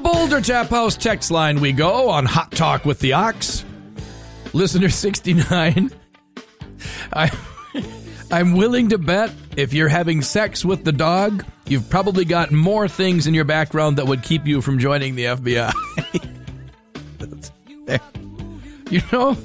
Boulder Tap House text line we go on Hot Talk with the Ox. Listener 69. I'm willing to bet if you're having sex with the dog, you've probably got more things in your background that would keep you from joining the FBI. You know,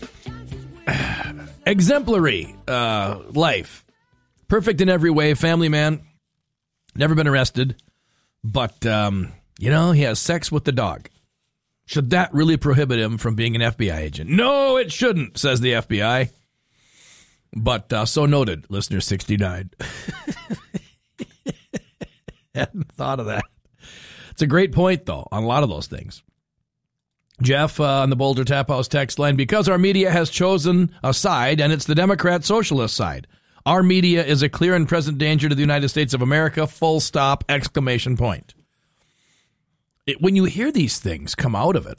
exemplary life. Perfect in every way. Family man. Never been arrested. But, you know, he has sex with the dog. Should that really prohibit him from being an FBI agent? No, it shouldn't, says the FBI. But so noted, listener 69. Hadn't thought of that. It's a great point, though, on a lot of those things. Jeff on the Boulder Tap House text line, because our media has chosen a side, and it's the Democrat Socialist side. Our media is a clear and present danger to the United States of America, full stop, exclamation point. When you hear these things come out of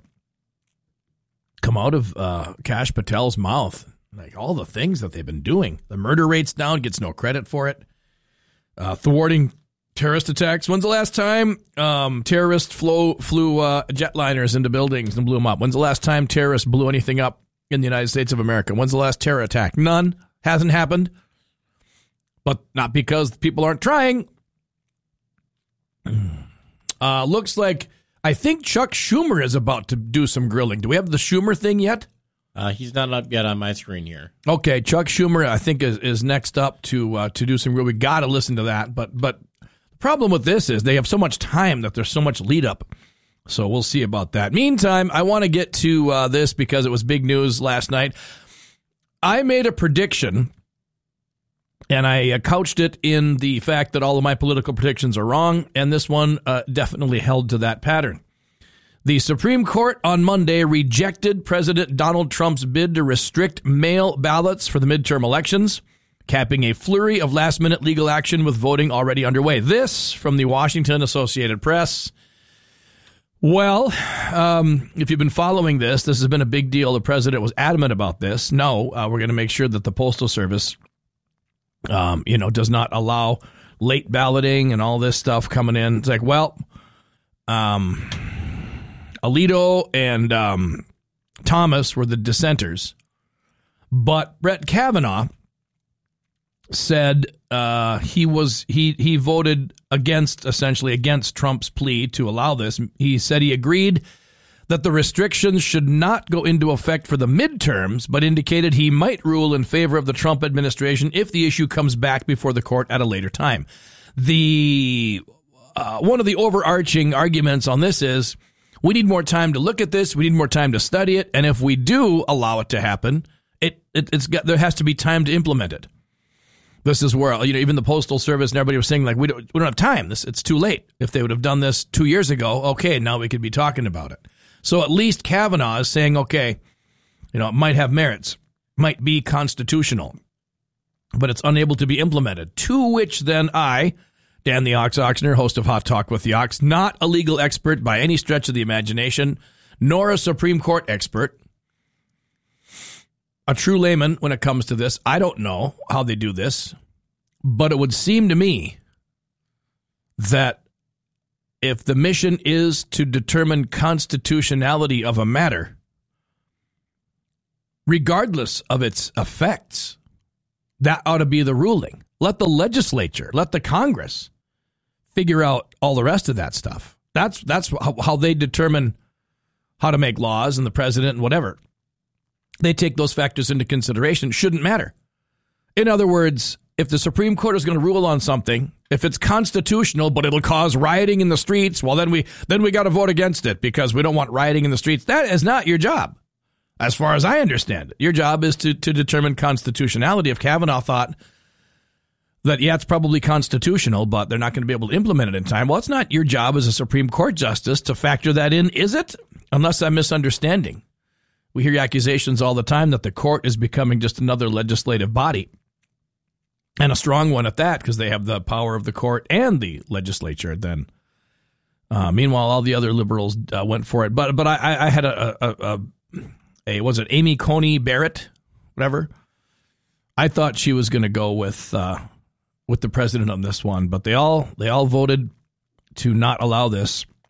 Kash Patel's mouth, like all the things that they've been doing, the murder rate's down, gets no credit for it, thwarting terrorist attacks. When's the last time terrorists flew jetliners into buildings and blew them up? When's the last time terrorists blew anything up in the United States of America? When's the last terror attack? None. Hasn't happened. But not because people aren't trying. Looks like, I think Chuck Schumer is about to do some grilling. Do we have the Schumer thing yet? He's not up yet on my screen here. Okay, Chuck Schumer, I think, is next up to do some grilling. We got to listen to that. But the problem with this is they have so much time that there's so much lead up. So we'll see about that. Meantime, I want to get to this because it was big news last night. I made a prediction, and I couched it in the fact that all of my political predictions are wrong, and this one definitely held to that pattern. The Supreme Court on Monday rejected President Donald Trump's bid to restrict mail ballots for the midterm elections, capping a flurry of last-minute legal action with voting already underway. This from the Washington Associated Press. Well, if you've been following this has been a big deal. The president was adamant about this. No, we're going to make sure that the Postal Service does not allow late balloting and all this stuff coming in. It's like, well, Alito and Thomas were the dissenters, but Brett Kavanaugh said he voted essentially against Trump's plea to allow this. He said he agreed that the restrictions should not go into effect for the midterms, but indicated he might rule in favor of the Trump administration if the issue comes back before the court at a later time. The one of the overarching arguments on this is we need more time to look at this. We need more time to study it. And if we do allow it to happen, there has to be time to implement it. This is where, even the Postal Service and everybody was saying, like, we don't have time. It's too late. If they would have done this 2 years ago, okay, now we could be talking about it. So at least Kavanaugh is saying, okay, it might have merits, might be constitutional, but it's unable to be implemented. To which then I, Dan the Ox Oxner, host of Hot Talk with the Ox, not a legal expert by any stretch of the imagination, nor a Supreme Court expert, a true layman when it comes to this. I don't know how they do this, but it would seem to me that if the mission is to determine constitutionality of a matter, regardless of its effects, that ought to be the ruling. Let the legislature, let the Congress figure out all the rest of that stuff. That's how they determine how to make laws, and the president and whatever. They take those factors into consideration. Shouldn't matter. In other words, if the Supreme Court is going to rule on something, if it's constitutional, but it'll cause rioting in the streets, well, then we got to vote against it because we don't want rioting in the streets. That is not your job, as far as I understand it. Your job is to determine constitutionality. If Kavanaugh thought that, yeah, it's probably constitutional, but they're not going to be able to implement it in time, well, it's not your job as a Supreme Court justice to factor that in, is it? Unless I'm misunderstanding. We hear accusations all the time that the court is becoming just another legislative body, and a strong one at that, because they have the power of the court and the legislature. Then, meanwhile, all the other liberals went for it. But I had was it Amy Coney Barrett, whatever? I thought she was going to go with the president on this one, but they all voted to not allow this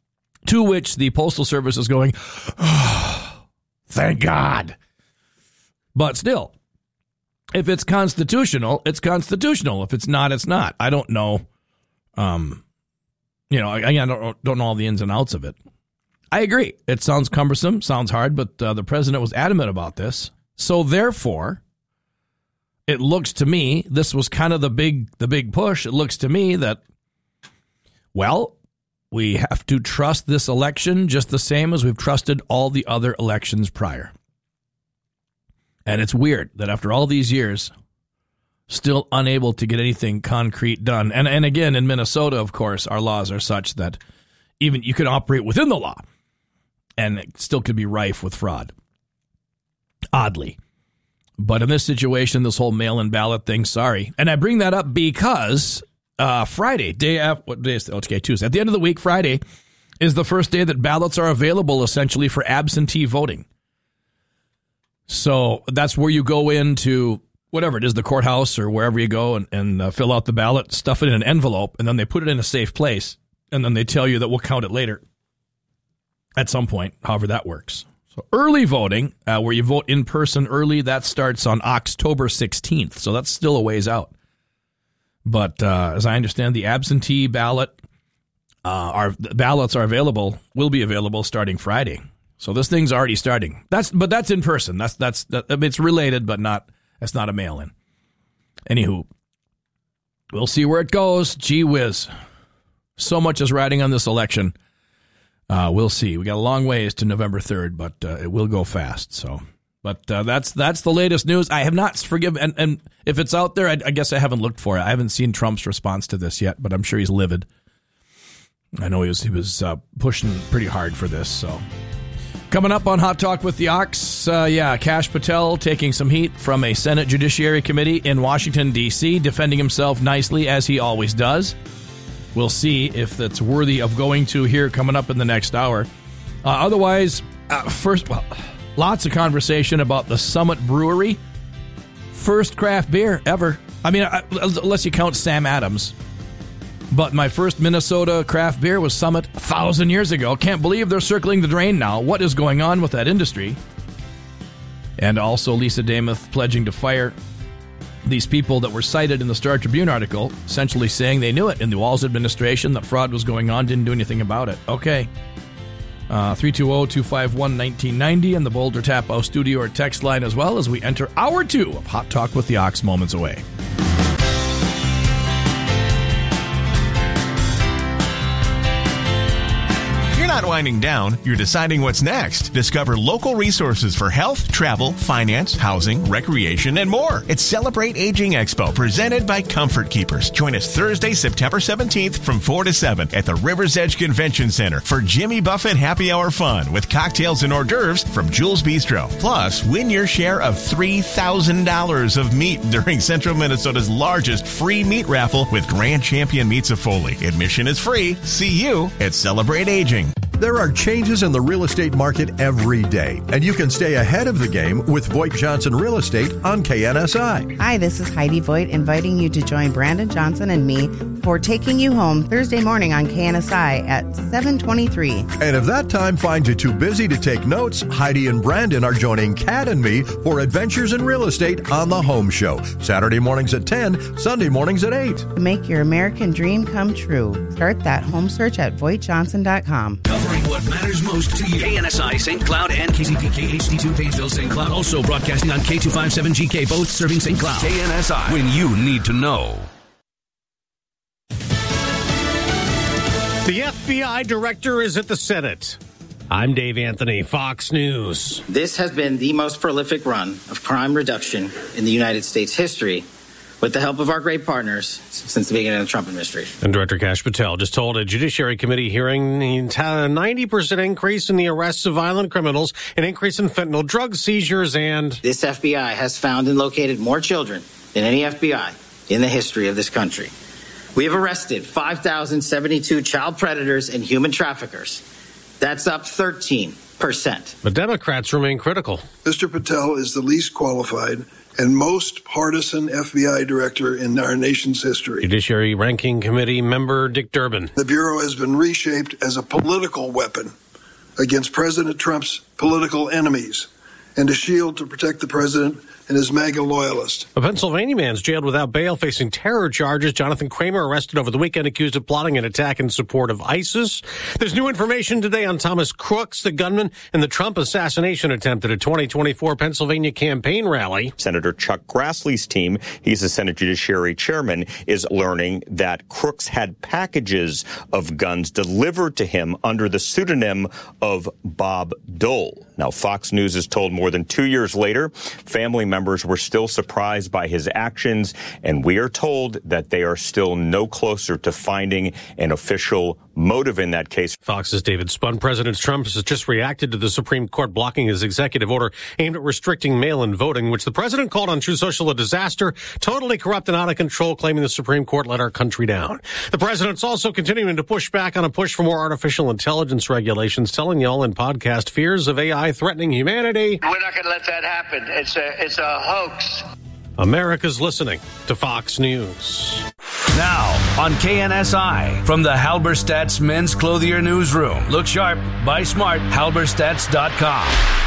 To which the Postal Service is going, oh, thank God. But still, if it's constitutional, it's constitutional. If it's not, it's not. I don't know. I don't know all the ins and outs of it. I agree. It sounds cumbersome, sounds hard, but the president was adamant about this. So therefore, it looks to me, this was kind of the big push. It looks to me that, well, we have to trust this election just the same as we've trusted all the other elections prior. And it's weird that after all these years, still unable to get anything concrete done. And again, in Minnesota, of course, our laws are such that even you can operate within the law and it still could be rife with fraud. Oddly. But in this situation, this whole mail-in ballot thing, sorry. And I bring that up because Friday, Tuesday. At the end of the week, Friday is the first day that ballots are available essentially for absentee voting. So that's where you go into whatever it is, the courthouse or wherever you go and fill out the ballot, stuff it in an envelope, and then they put it in a safe place. And then they tell you that we'll count it later at some point, however that works. So early voting, where you vote in person early, that starts on October 16th. So that's still a ways out. But as I understand, the absentee ballot, ballots will be available starting Friday. So this thing's already starting. That's in person. It's related, but that's not a mail-in. Anywho, we'll see where it goes. Gee whiz. So much is riding on this election. We'll see. We got a long ways to November 3rd, but it will go fast. So, but that's the latest news. I have not forgiven, and if it's out there, I guess I haven't looked for it. I haven't seen Trump's response to this yet, but I'm sure he's livid. I know he was pushing pretty hard for this. So, coming up on Hot Talk with the Ox, Kash Patel taking some heat from a Senate Judiciary Committee in Washington, D.C., defending himself nicely as he always does. We'll see if that's worthy of going to here coming up in the next hour. Otherwise, lots of conversation about the Summit Brewery. First craft beer ever. I mean, unless you count Sam Adams. But my first Minnesota craft beer was Summit 1,000 years ago. Can't believe they're circling the drain now. What is going on with that industry? And also Lisa Damuth pledging to fire these people that were cited in the Star Tribune article, essentially saying they knew it in the Walz administration that fraud was going on, didn't do anything about it. Okay. 320-251-1990 and the Boulder Tap House studio or text line as well as we enter hour 2 of Hot Talk with the Ox moments away. Not winding down, you're deciding what's next. Discover local resources for health, travel, finance, housing, recreation, and more. It's Celebrate Aging Expo, presented by Comfort Keepers. Join us Thursday, September 17th from 4 to 7 at the River's Edge Convention Center for Jimmy Buffett Happy Hour fun with cocktails and hors d'oeuvres from Jules Bistro. Plus, win your share of $3,000 of meat during Central Minnesota's largest free meat raffle with Grand Champion Meats of Foley. Admission is free. See you at Celebrate Aging. There are changes in the real estate market every day, and you can stay ahead of the game with Voigt Johnson Real Estate on KNSI. Hi, this is Heidi Voigt, inviting you to join Brandon Johnson and me for Taking You Home Thursday morning on KNSI at 7:23. And if that time finds you too busy to take notes, Heidi and Brandon are joining Kat and me for Adventures in Real Estate on the Home Show. Saturday mornings at 10, Sunday mornings at 8. To make your American dream come true, start that home search at VoigtJohnson.com. Covering what matters most to you. KNSI St. Cloud and KZPK HD2 Painesville St. Cloud. Also broadcasting on K257GK, both serving St. Cloud. KNSI, when you need to know. The FBI director is at the Senate. I'm Dave Anthony, Fox News. This has been the most prolific run of crime reduction in the United States history, with the help of our great partners since the beginning of the Trump administration. And Director Kash Patel just told a Judiciary Committee hearing he's had a 90% increase in the arrests of violent criminals, an increase in fentanyl drug seizures, and this FBI has found and located more children than any FBI in the history of this country. We have arrested 5,072 child predators and human traffickers. That's up 13 But Democrats remain critical. Mr. Patel is the least qualified and most partisan FBI director in our nation's history. Judiciary Ranking Committee member Dick Durbin. The Bureau has been reshaped as a political weapon against President Trump's political enemies and a shield to protect the president and his MAGA loyalist. A Pennsylvania man's jailed without bail facing terror charges. Jonathan Kramer arrested over the weekend accused of plotting an attack in support of ISIS. There's new information today on Thomas Crooks, the gunman in the Trump assassination attempt at a 2024 Pennsylvania campaign rally. Senator Chuck Grassley's team, he's the Senate Judiciary Chairman, is learning that Crooks had packages of guns delivered to him under the pseudonym of Bob Dole. Now, Fox News is told more than 2 years later, family members were still surprised by his actions, and we are told that they are still no closer to finding an official motive in that case. Fox's David Spun. President Trump has just reacted to the Supreme Court blocking his executive order aimed at restricting mail-in voting, which the president called on Truth Social a disaster, totally corrupt and out of control, claiming the Supreme Court let our country down. The president's also continuing to push back on a push for more artificial intelligence regulations, telling y'all in podcast fears of AI threatening humanity. We're not going to let that happen. It's a hoax. America's listening to Fox News. Now on KNSI from the Halberstadt's Men's Clothier Newsroom. Look sharp, buy smart, halberstadts.com.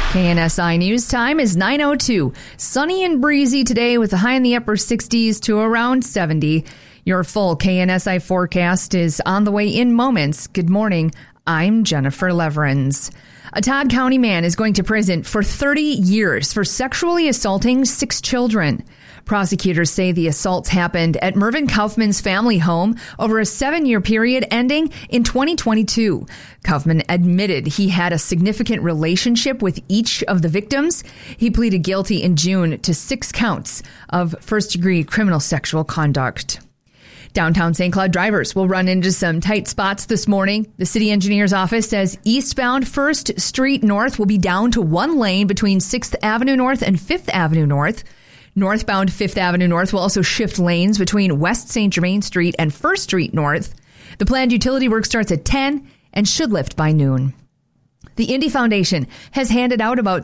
KNSI News Time is 9:02. Sunny and breezy today with a high in the upper 60s to around 70. Your full KNSI forecast is on the way in moments. Good morning. I'm Jennifer Leverins. A Todd County man is going to prison for 30 years for sexually assaulting 6 children. Prosecutors say the assaults happened at Mervyn Kaufman's family home over a 7-year period ending in 2022. Kaufman admitted he had a significant relationship with each of the victims. He pleaded guilty in June to 6 counts of first-degree criminal sexual conduct. Downtown St. Cloud drivers will run into some tight spots this morning. The city engineer's office says eastbound 1st Street North will be down to 1 lane between 6th Avenue North and 5th Avenue North. Northbound 5th Avenue North will also shift lanes between West St. Germain Street and 1st Street North. The planned utility work starts at 10 and should lift by noon. The Indy Foundation has handed out about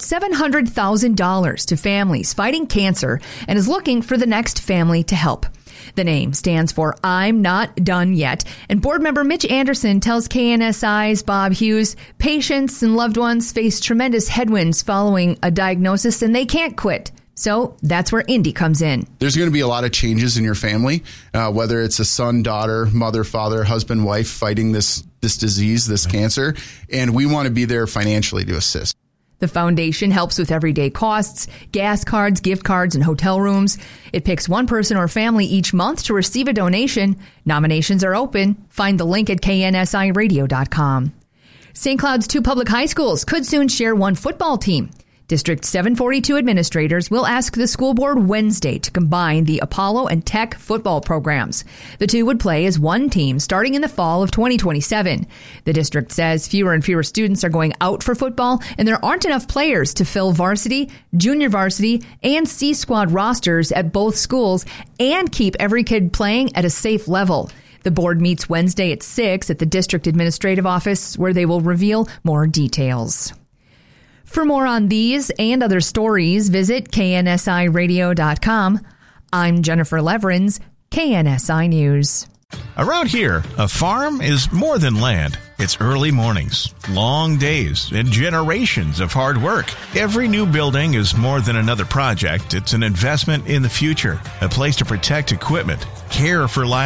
$700,000 to families fighting cancer and is looking for the next family to help. The name stands for I'm Not Done Yet, and board member Mitch Anderson tells KNSI's Bob Hughes patients and loved ones face tremendous headwinds following a diagnosis and they can't quit. So that's where Indy comes in. There's going to be a lot of changes in your family, whether it's a son, daughter, mother, father, husband, wife fighting this disease, this cancer, and we want to be there financially to assist. The foundation helps with everyday costs, gas cards, gift cards, and hotel rooms. It picks one person or family each month to receive a donation. Nominations are open. Find the link at KNSIRadio.com. St. Cloud's 2 public high schools could soon share one football team. District 742 administrators will ask the school board Wednesday to combine the Apollo and Tech football programs. The 2 would play as one team starting in the fall of 2027. The district says fewer and fewer students are going out for football, and there aren't enough players to fill varsity, junior varsity, and C squad rosters at both schools and keep every kid playing at a safe level. The board meets Wednesday at 6 at the district administrative office, where they will reveal more details. For more on these and other stories, visit KNSIRadio.com. I'm Jennifer Leverins, KNSI News. Around here, a farm is more than land. It's early mornings, long days, and generations of hard work. Every new building is more than another project. It's an investment in the future, a place to protect equipment, care for life.